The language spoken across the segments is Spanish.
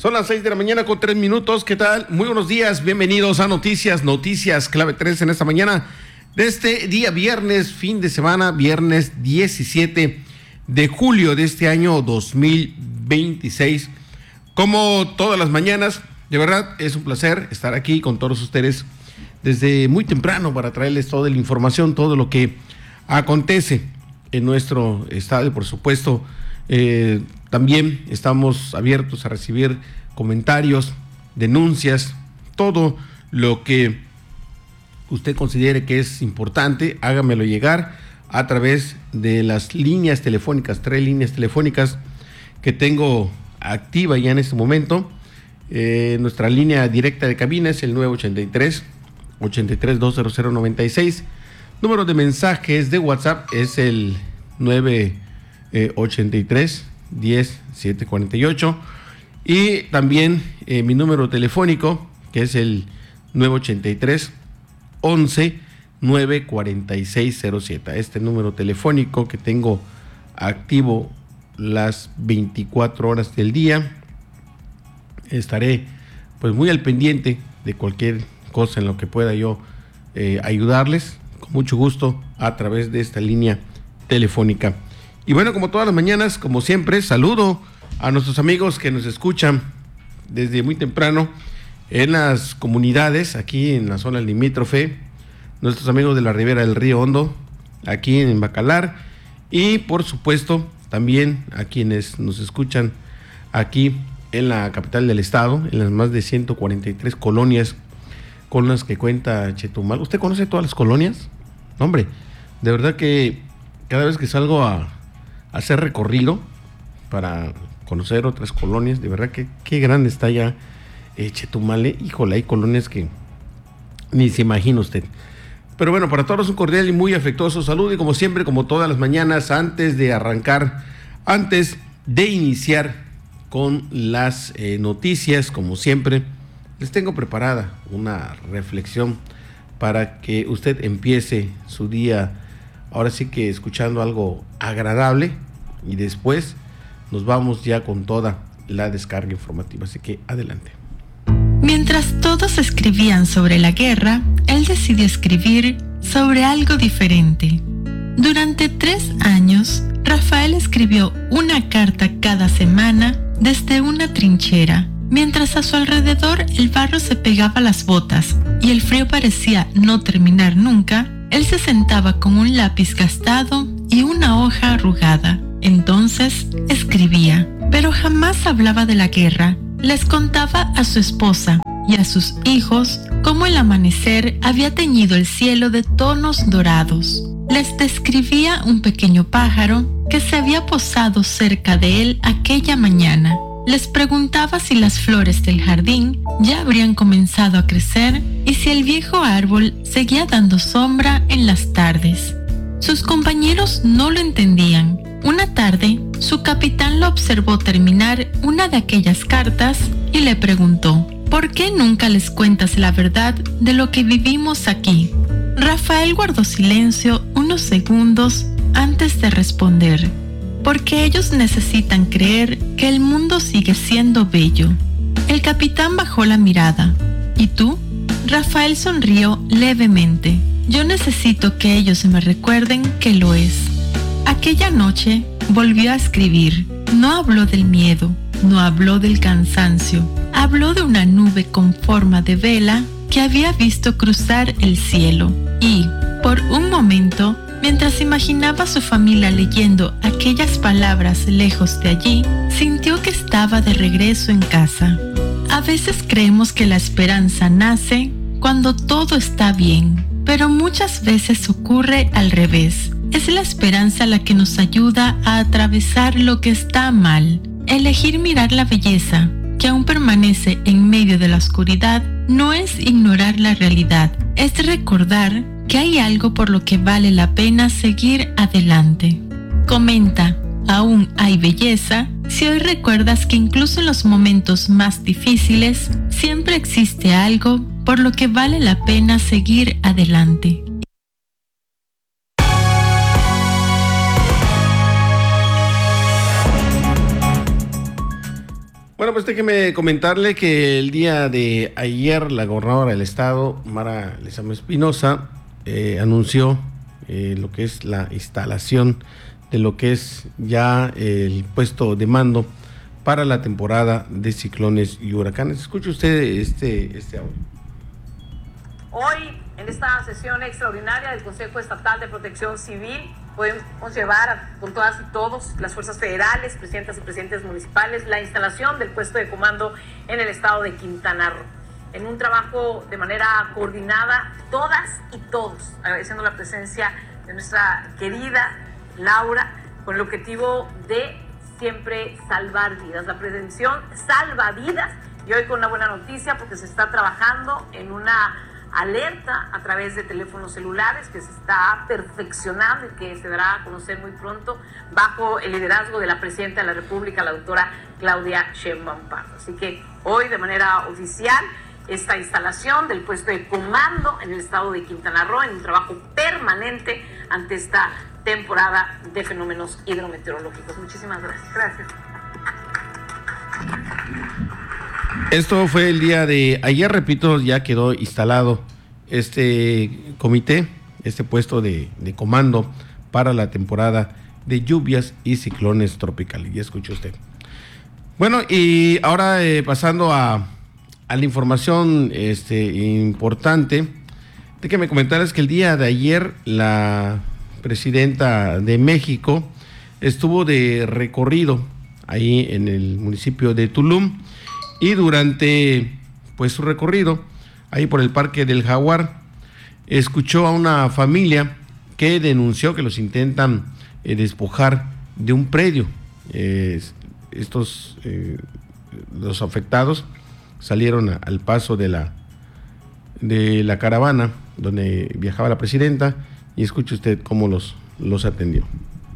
Son las 6 de la mañana con 3 minutos. ¿Qué tal? Muy buenos días. Bienvenidos a Noticias Clave 3 en esta mañana de este día viernes, fin de semana, viernes 17 de julio de este año 2026. Como todas las mañanas, de verdad es un placer estar aquí con todos ustedes desde muy temprano para traerles toda la información, todo lo que acontece en nuestro estado. Por supuesto, también estamos abiertos a recibir comentarios, denuncias, todo lo que usted considere que es importante, hágamelo llegar a través de las líneas telefónicas, 3 líneas telefónicas que tengo activa ya en este momento. Nuestra línea directa de cabina es el 983-200-96. Número de mensajes de WhatsApp es el 983-10-748. Y también mi número telefónico, que es el 983-11-94607. Este número telefónico que tengo activo las 24 horas del día. Estaré pues muy al pendiente de cualquier cosa en lo que pueda yo ayudarles, con mucho gusto, a través de esta línea telefónica. Y bueno, como todas las mañanas, como siempre, saludo a nuestros amigos que nos escuchan desde muy temprano en las comunidades, aquí en la zona limítrofe, nuestros amigos de la Ribera del Río Hondo, aquí en Bacalar, y por supuesto también a quienes nos escuchan aquí en la capital del estado, en las más de 143 colonias con las que cuenta Chetumal. ¿Usted conoce todas las colonias? Hombre, de verdad que cada vez que salgo a hacer recorrido para conocer otras colonias, de verdad que qué grande está ya Chetumal. Híjole, hay colonias que ni se imagina usted. Pero bueno, para todos un cordial y muy afectuoso saludo, y como siempre, como todas las mañanas, antes de arrancar, antes de iniciar con las noticias, como siempre, les tengo preparada una reflexión para que usted empiece su día, ahora sí que escuchando algo agradable, y después nos vamos ya con toda la descarga informativa. Así que adelante. Mientras todos escribían sobre la guerra, él decidió escribir sobre algo diferente. Durante 3 años, Rafael escribió una carta cada semana desde una trinchera. Mientras a su alrededor el barro se pegaba a las botas y el frío parecía no terminar nunca, él se sentaba con un lápiz gastado y una hoja arrugada. Entonces escribía, pero jamás hablaba de la guerra. Les contaba a su esposa y a sus hijos cómo el amanecer había teñido el cielo de tonos dorados. Les describía un pequeño pájaro que se había posado cerca de él aquella mañana. Les preguntaba si las flores del jardín ya habrían comenzado a crecer y si el viejo árbol seguía dando sombra en las tardes. Sus compañeros no lo entendían. Una tarde, su capitán lo observó terminar una de aquellas cartas y le preguntó: ¿por qué nunca les cuentas la verdad de lo que vivimos aquí? Rafael guardó silencio unos segundos antes de responder: porque ellos necesitan creer que el mundo sigue siendo bello. El capitán bajó la mirada. ¿Y tú? Rafael sonrió levemente. Yo necesito que ellos me recuerden que lo es. Aquella noche volvió a escribir. No habló del miedo, no habló del cansancio. Habló de una nube con forma de vela que había visto cruzar el cielo. Y, por un momento, mientras imaginaba a su familia leyendo aquellas palabras lejos de allí, sintió que estaba de regreso en casa. A veces creemos que la esperanza nace cuando todo está bien, pero muchas veces ocurre al revés. Es la esperanza la que nos ayuda a atravesar lo que está mal. Elegir mirar la belleza, que aún permanece en medio de la oscuridad, no es ignorar la realidad, es recordar que hay algo por lo que vale la pena seguir adelante. Comenta: aún hay belleza si hoy recuerdas que incluso en los momentos más difíciles siempre existe algo por lo que vale la pena seguir adelante. Bueno, pues déjeme comentarle que el día de ayer la gobernadora del estado, Mara Lezama Espinosa, anunció lo que es la instalación de lo que es ya el puesto de mando para la temporada de ciclones y huracanes. Escuche usted este audio. Hoy, en esta sesión extraordinaria del Consejo Estatal de Protección Civil, podemos llevar con todas y todos, las fuerzas federales, presidentas y presidentes municipales, la instalación del puesto de comando en el estado de Quintana Roo. En un trabajo de manera coordinada, todas y todos, agradeciendo la presencia de nuestra querida Laura, con el objetivo de siempre salvar vidas. La prevención salva vidas, y hoy con una buena noticia, porque se está trabajando en una alerta a través de teléfonos celulares que se está perfeccionando y que se dará a conocer muy pronto bajo el liderazgo de la Presidenta de la República, la doctora Claudia Sheinbaum Pardo. Así que hoy, de manera oficial, esta instalación del puesto de comando en el estado de Quintana Roo, en un trabajo permanente ante esta temporada de fenómenos hidrometeorológicos. Muchísimas gracias. Gracias. Esto fue el día de ayer, repito, ya quedó instalado este comité, este puesto de comando para la temporada de lluvias y ciclones tropicales. Ya escuchó usted. Bueno, y ahora pasando a la información importante, déjeme comentarles que el día de ayer la presidenta de México estuvo de recorrido ahí en el municipio de Tulum. Y durante pues su recorrido, ahí por el Parque del Jaguar, escuchó a una familia que denunció que los intentan despojar de un predio. Los afectados salieron al paso de la caravana donde viajaba la presidenta, y escuche usted cómo los atendió.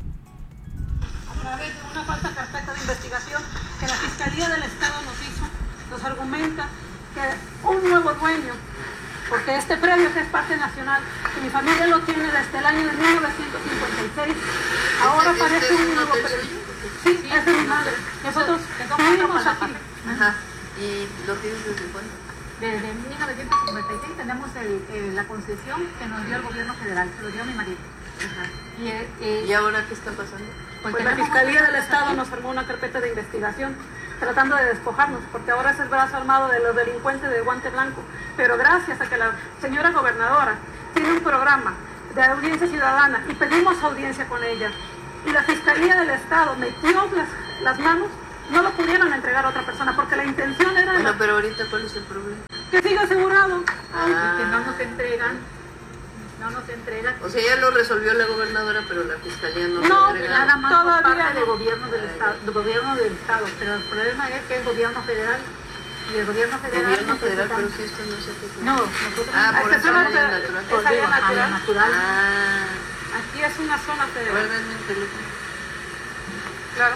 A través de una falsa carpeta de investigación que la Fiscalía del Estado nos argumenta que un nuevo dueño, porque este predio, que es parque nacional, que mi familia lo tiene desde el año de 1956, ahora parece un nuevo predio. Sí, es de mi madre. Nosotros vivimos aquí. Ajá. ¿Y lo tienes desde cuándo? Desde 1956 tenemos la concesión que nos dio el gobierno federal, se lo dio mi marido. Ajá. ¿Y ahora qué está pasando? Pues la Fiscalía del Estado nos armó una carpeta de investigación tratando de despojarnos, porque ahora es el brazo armado de los delincuentes de guante blanco. Pero gracias a que la señora gobernadora tiene un programa de audiencia ciudadana y pedimos audiencia con ella, y la Fiscalía del Estado metió las manos, no lo pudieron entregar a otra persona, porque la intención era... Bueno, pero ahorita, ¿cuál es el problema? Que siga asegurado. Que no nos entregan. O sea, ya lo resolvió la gobernadora, pero la Fiscalía no lo entrega. Nada más por parte del gobierno del Estado, pero el problema es que es gobierno federal. Y el gobierno federal... Gobierno federal, pero si esto no se hace... No, nosotros... por eso es área natural. Aquí es una zona federal. Guárdenme el teléfono. Claro.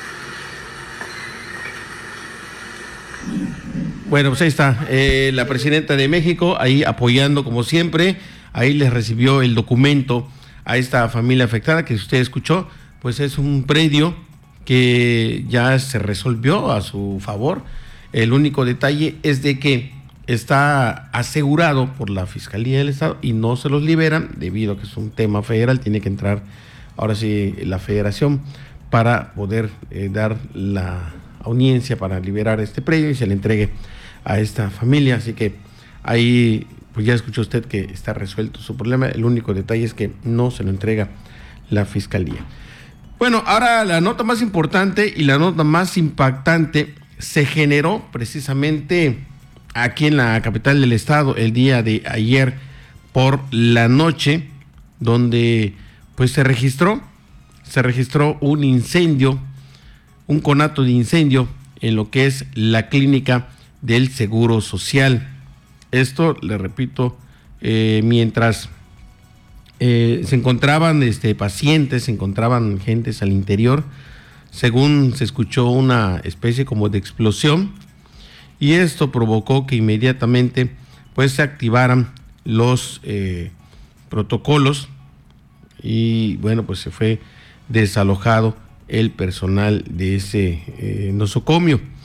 Bueno, pues ahí está, la presidenta de México, ahí apoyando como siempre. Ahí les recibió el documento a esta familia afectada, que usted escuchó, pues es un predio que ya se resolvió a su favor. El único detalle es de que está asegurado por la Fiscalía del Estado y no se los liberan debido a que es un tema federal. Tiene que entrar ahora sí la federación para poder dar la audiencia para liberar este predio y se le entregue a esta familia. Así que ahí pues ya escuchó usted que está resuelto su problema. El único detalle es que no se lo entrega la Fiscalía. Bueno, ahora la nota más importante y la nota más impactante se generó precisamente aquí en la capital del estado el día de ayer por la noche, donde pues se registró un incendio, un conato de incendio en lo que es la clínica del Seguro Social. Esto, le repito, mientras se encontraban pacientes, se encontraban gentes al interior, según se escuchó una especie como de explosión, y esto provocó que inmediatamente pues se activaran los protocolos y bueno, pues se fue desalojado el personal de ese nosocomio.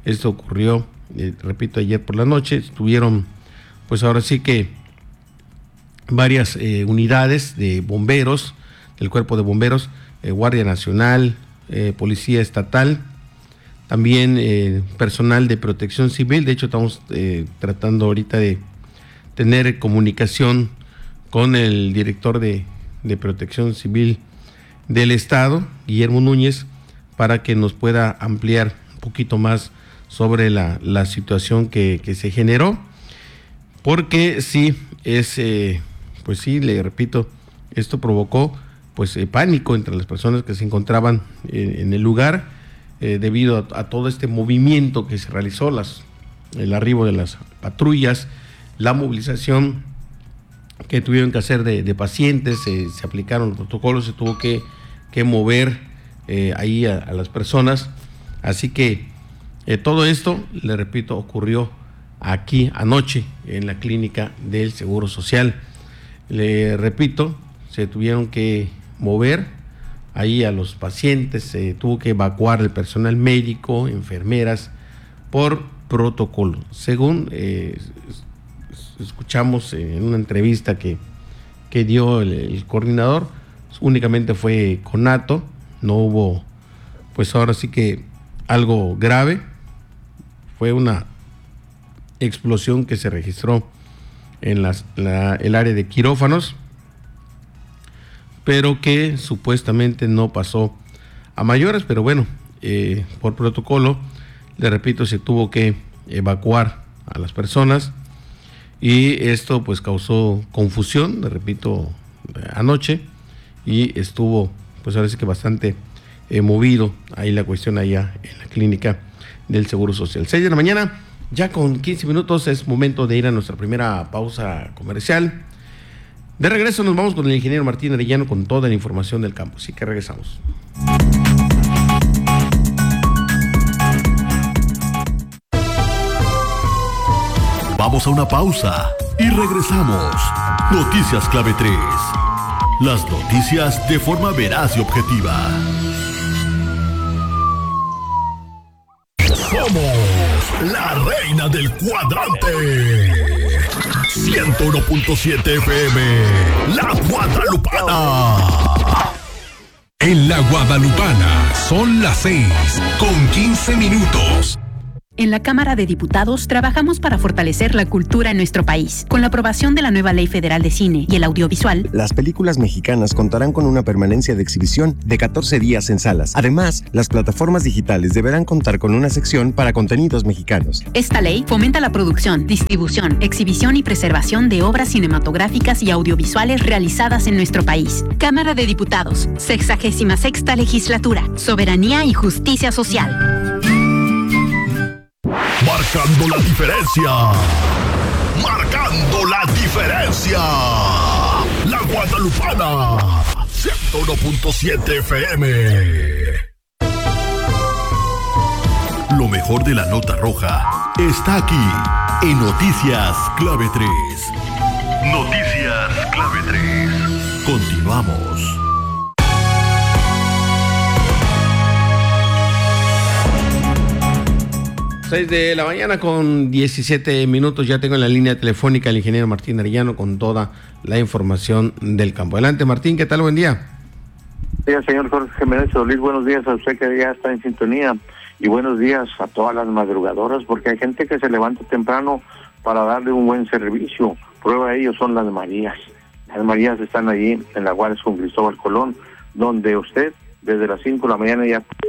Esto ocurrió, repito, ayer por la noche. Estuvieron, pues ahora sí que varias unidades de bomberos, del Cuerpo de Bomberos, Guardia Nacional, Policía Estatal, también personal de Protección Civil. De hecho, estamos tratando ahorita de tener comunicación con el director de Protección Civil del Estado, Guillermo Núñez, para que nos pueda ampliar un poquito más sobre la situación que se generó, porque sí, pues sí, le repito, esto provocó pues pánico entre las personas que se encontraban en el lugar, debido a todo este movimiento que se realizó, el arribo de las patrullas, la movilización que tuvieron que hacer de pacientes, se aplicaron los protocolos, se tuvo que mover ahí a las personas. Así que todo esto, le repito, ocurrió aquí anoche en la clínica del Seguro Social. Le repito, se tuvieron que mover ahí a los pacientes, se tuvo que evacuar el personal médico, enfermeras, por protocolo. Según escuchamos en una entrevista que dio el coordinador, únicamente fue conato, no hubo, pues ahora sí que algo grave. Fue una explosión que se registró en el área de quirófanos, pero que supuestamente no pasó a mayores. Pero bueno, por protocolo, le repito, se tuvo que evacuar a las personas, y esto pues causó confusión, le repito, anoche, y estuvo pues ahora sí que bastante movido ahí la cuestión allá en la clínica del Seguro Social. 6 de la mañana, ya con 15 minutos, es momento de ir a nuestra primera pausa comercial. De regreso nos vamos con el ingeniero Martín Arellano con toda la información del campo, así que regresamos. Vamos a una pausa y regresamos. Noticias Clave 3. Las noticias de forma veraz y objetiva. Somos la reina del cuadrante. 101.7 FM, La Guadalupana. En La Guadalupana son las 6:15. En la Cámara de Diputados trabajamos para fortalecer la cultura en nuestro país. Con la aprobación de la nueva Ley Federal de Cine y el Audiovisual, las películas mexicanas contarán con una permanencia de exhibición de 14 días en salas. Además, las plataformas digitales deberán contar con una sección para contenidos mexicanos. Esta ley fomenta la producción, distribución, exhibición y preservación de obras cinematográficas y audiovisuales realizadas en nuestro país. Cámara de Diputados, 66ª Legislatura, Soberanía y Justicia Social. Marcando la diferencia. Marcando la diferencia. La Guadalupana. 101.7 FM. Lo mejor de la nota roja está aquí en Noticias Clave 3. Noticias Clave 3. Continuamos. 6 de la mañana con 17 minutos, ya tengo en la línea telefónica al ingeniero Martín Arellano con toda la información del campo. Adelante, Martín, ¿qué tal? Buen día. Sí, señor Jorge Jiménez Solís, buenos días a usted que ya está en sintonía, y buenos días a todas las madrugadoras, porque hay gente que se levanta temprano para darle un buen servicio. Prueba de ello son las Marías. Las Marías están allí en la Juárez con Cristóbal Colón, donde usted desde las 5 de la mañana ya